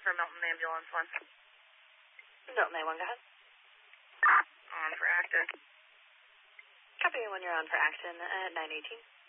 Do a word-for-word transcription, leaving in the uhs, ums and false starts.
for Milton Ambulance one. Milton A one, go ahead. On for Acton. Copy when you're on for Acton at nine eighteen.